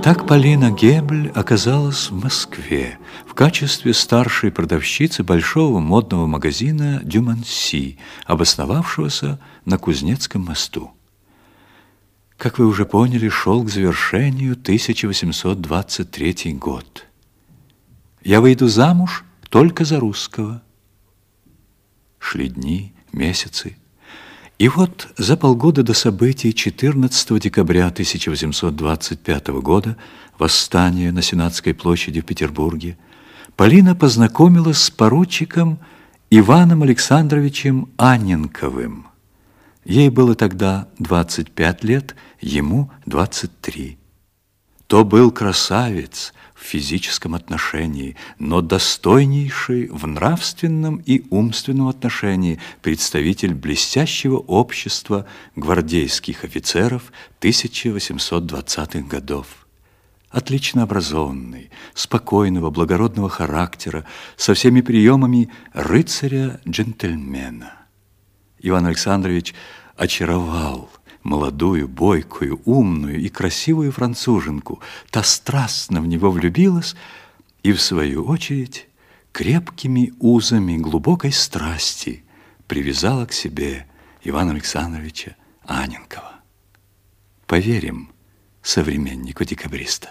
Так Полина Гебль оказалась в Москве в качестве старшей продавщицы большого модного магазина «Дюманси», обосновавшегося на Кузнецком мосту. Как вы уже поняли, шел к завершению 1823 год. Я выйду замуж только за русского. Шли дни, месяцы. И вот за полгода до событий 14 декабря 1825 года, восстания на Сенатской площади в Петербурге, Полина познакомилась с поручиком Иваном Александровичем Анненковым. Ей было тогда 25 лет, ему 23. То был красавец в физическом отношении, но достойнейший в нравственном и умственном отношении представитель блестящего общества гвардейских офицеров 1820-х годов. Отлично образованный, спокойного, благородного характера, со всеми приемами рыцаря-джентльмена. Иван Александрович очаровал молодую, бойкую, умную и красивую француженку. Та страстно в него влюбилась и, в свою очередь, крепкими узами глубокой страсти привязала к себе Ивана Александровича Анненкова. Поверим современнику декабриста.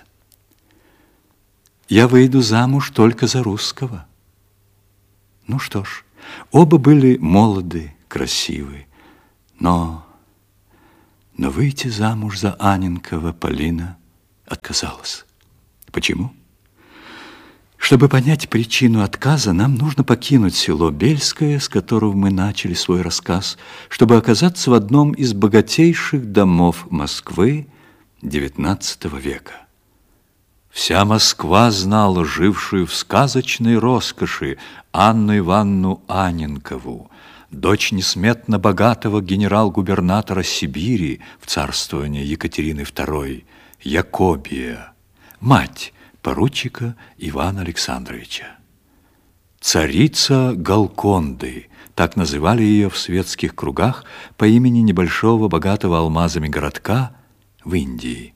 Я выйду замуж только за русского. Ну что ж, оба были молоды, красивы, но выйти замуж за Анненкова Полина отказалась. Почему? Чтобы понять причину отказа, нам нужно покинуть село Бельское, с которого мы начали свой рассказ, чтобы оказаться в одном из богатейших домов Москвы XIX века. Вся Москва знала жившую в сказочной роскоши Анну Ивановну Анненкову, дочь несметно богатого генерал-губернатора Сибири в царствовании Екатерины II, Якобия, мать поручика Ивана Александровича. Царица Голконды, так называли ее в светских кругах по имени небольшого богатого алмазами городка в Индии.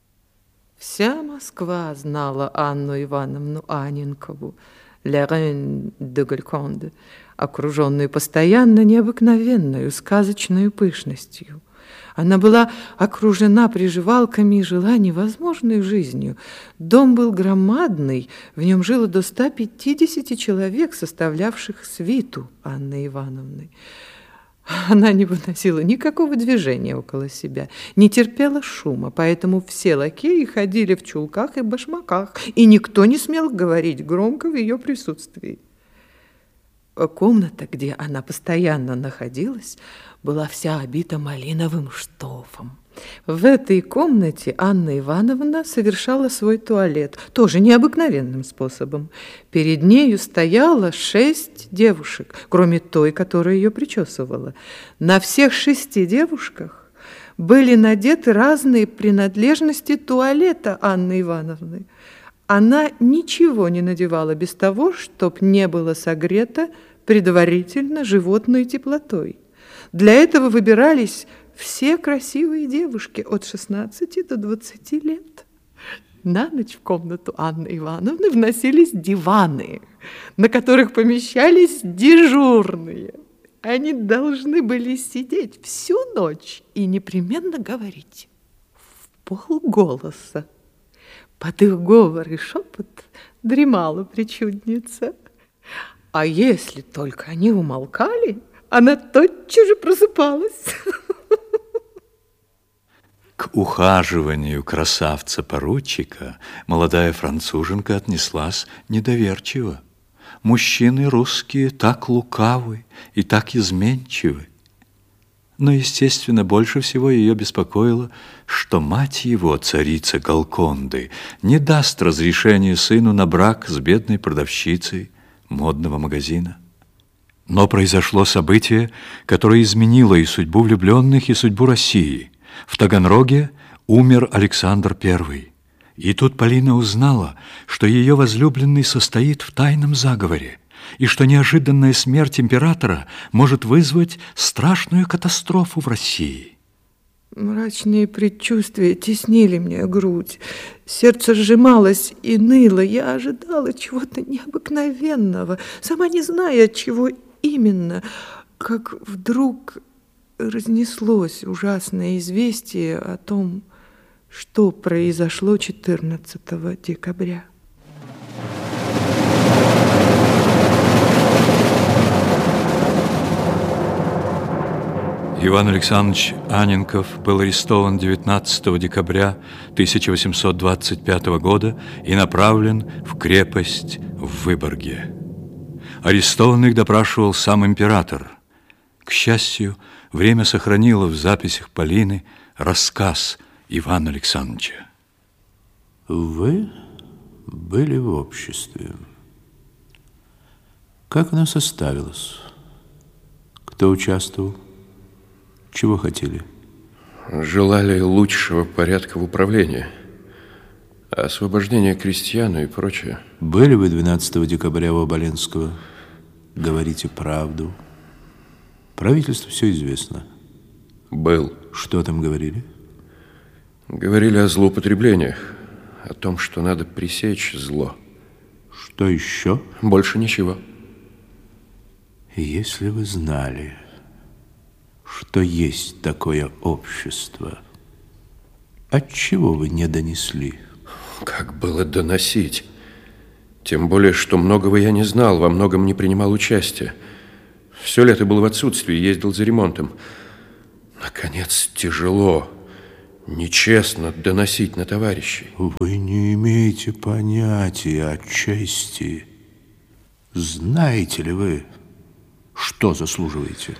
Вся Москва знала Анну Ивановну Анненкову, «La Reine de Golconde», окруженную постоянно необыкновенную сказочную пышностью. Она была окружена приживалками и жила невозможной жизнью. Дом был громадный, в нем жило до 150 человек, составлявших свиту Анны Ивановны. Она не выносила никакого движения около себя, не терпела шума, поэтому все лакеи ходили в чулках и башмаках, и никто не смел говорить громко в ее присутствии. Комната, где она постоянно находилась, была вся обита малиновым штофом. В этой комнате Анна Ивановна совершала свой туалет, тоже необыкновенным способом. Перед нею стояло 6 девушек, кроме той, которая ее причесывала. На всех 6 девушках были надеты разные принадлежности туалета Анны Ивановны. Она ничего не надевала без того, чтоб не было согрето предварительно животной теплотой. Для этого выбирались все красивые девушки от 16 до 20 лет. На ночь в комнату Анны Ивановны вносились диваны, на которых помещались дежурные. Они должны были сидеть всю ночь и непременно говорить в полголоса. Под их говор и шепот дремала причудница. А если только они умолкали, она тотчас же просыпалась. К ухаживанию красавца-поручика молодая француженка отнеслась недоверчиво. Мужчины русские так лукавы и так изменчивы. Но, естественно, больше всего ее беспокоило, что мать его, царица Голконды, не даст разрешения сыну на брак с бедной продавщицей модного магазина. Но произошло событие, которое изменило и судьбу влюбленных, и судьбу России. В Таганроге умер Александр I. И тут Полина узнала, что ее возлюбленный состоит в тайном заговоре, и что неожиданная смерть императора может вызвать страшную катастрофу в России. Мрачные предчувствия теснили мне грудь. Сердце сжималось и ныло. Я ожидала чего-то необыкновенного, сама не зная, чего именно, как вдруг разнеслось ужасное известие о том, что произошло 14 декабря. Иван Александрович Анненков был арестован 19 декабря 1825 года и направлен в крепость в Выборге. Арестованных допрашивал сам император. К счастью, время сохранило в записях Полины рассказ Ивана Александровича. Вы были в обществе. Как оно составилось? Кто участвовал? Чего хотели? Желали лучшего порядка в управлении, освобождения крестьян и прочее. Были вы 12 декабря у Оболенского? Говорите правду. Правительству все известно. Был. Что там говорили? Говорили о злоупотреблениях, о том, что надо пресечь зло. Что еще? Больше ничего. Если вы знали, что есть такое общество, отчего вы не донесли? Как было доносить? Тем более, что многого я не знал, во многом не принимал участия. Все лето был в отсутствии, ездил за ремонтом. Наконец, тяжело, нечестно доносить на товарищей. Вы не имеете понятия о чести. Знаете ли вы, что заслуживаете?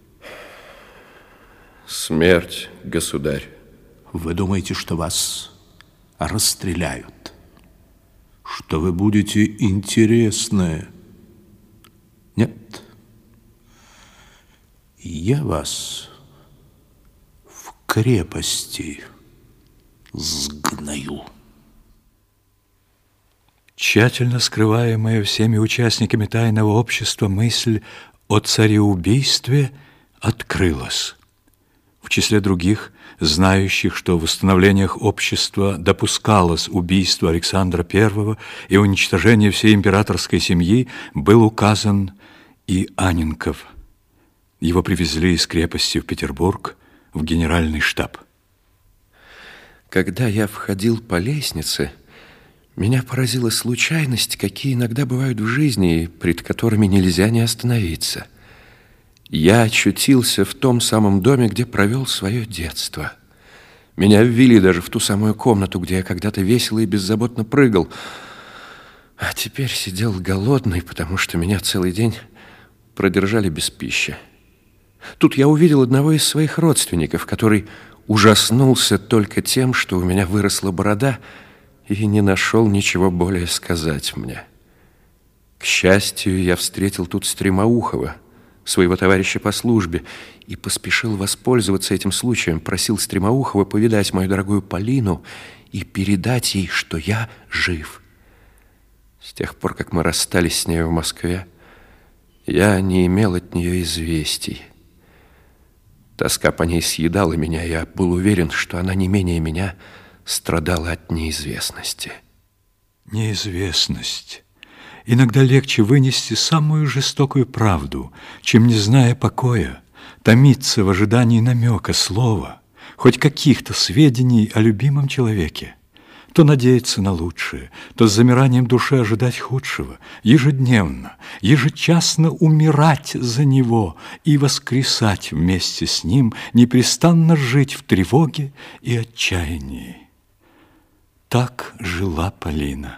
Смерть, государь. Вы думаете, что вас расстреляют? Что вы будете интересны? Нет. Я вас в крепости сгною. Тщательно скрываемая всеми участниками тайного общества мысль о цареубийстве открылась. В числе других, знающих, что в установлениях общества допускалось убийство Александра I и уничтожение всей императорской семьи, был указан и Анненков. Его привезли из крепости в Петербург в генеральный штаб. Когда я входил по лестнице, меня поразила случайность, какие иногда бывают в жизни, пред которыми нельзя не остановиться. Я очутился в том самом доме, где провел свое детство. Меня ввели даже в ту самую комнату, где я когда-то весело и беззаботно прыгал. А теперь сидел голодный, потому что меня целый день продержали без пищи. Тут я увидел одного из своих родственников, который ужаснулся только тем, что у меня выросла борода, и не нашел ничего более сказать мне. К счастью, я встретил тут Стремоухова, своего товарища по службе, и поспешил воспользоваться этим случаем, просил Стремоухова повидать мою дорогую Полину и передать ей, что я жив. С тех пор, как мы расстались с ней в Москве, я не имел от нее известий. Тоска по ней съедала меня, я был уверен, что она не менее меня страдала от неизвестности. Неизвестность. Иногда легче вынести самую жестокую правду, чем, не зная покоя, томиться в ожидании намека, слова, хоть каких-то сведений о любимом человеке. То надеяться на лучшее, то с замиранием души ожидать худшего, ежедневно, ежечасно умирать за него и воскресать вместе с ним, непрестанно жить в тревоге и отчаянии. Так жила Полина.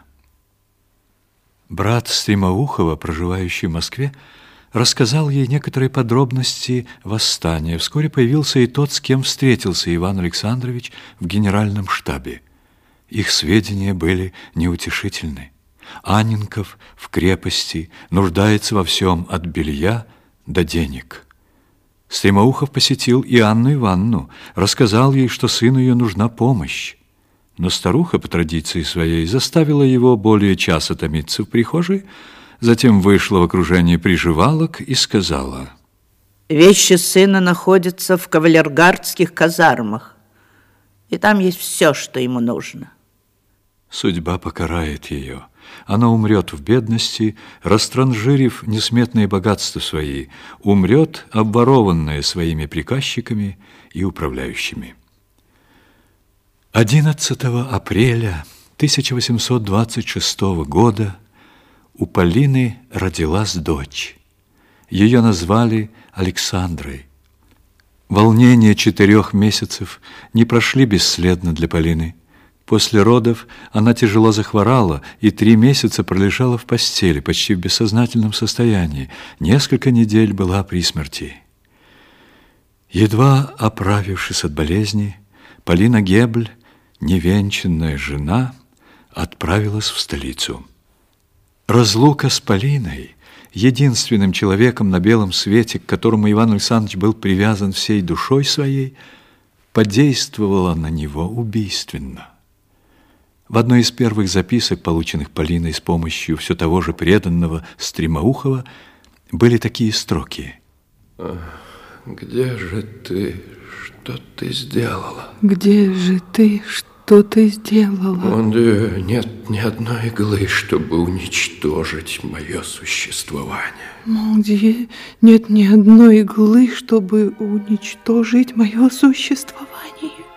Брат Стремоухова, проживающий в Москве, рассказал ей некоторые подробности восстания. Вскоре появился и тот, с кем встретился Иван Александрович в генеральном штабе. Их сведения были неутешительны. Анненков в крепости нуждается во всем от белья до денег. Стремоухов посетил и Анну Ивановну, рассказал ей, что сыну ее нужна помощь. Но старуха, по традиции своей, заставила его более часа томиться в прихожей, затем вышла в окружении приживалок и сказала: Вещи сына находятся в кавалергардских казармах, и там есть все, что ему нужно. Судьба покарает ее. Она умрет в бедности, растранжирив несметные богатства свои, умрет, обворованная своими приказчиками и управляющими. 11 апреля 1826 года у Полины родилась дочь. Ее назвали Александрой. Волнения 4 месяцев не прошли бесследно для Полины. После родов она тяжело захворала и 3 месяца пролежала в постели, почти в бессознательном состоянии. Несколько недель была при смерти. Едва оправившись от болезни, Полина Гебль, невенчанная жена, отправилась в столицу. Разлука с Полиной, единственным человеком на белом свете, к которому Иван Александрович был привязан всей душой своей, подействовала на него убийственно. В одной из первых записок, полученных Полиной с помощью все того же преданного Стремоухова, были такие строки. Где же ты? Что ты сделала? Где же ты? Что ты сделала? Нет ни одной иглы, чтобы уничтожить мое существование. Где нет ни одной иглы, чтобы уничтожить мое существование.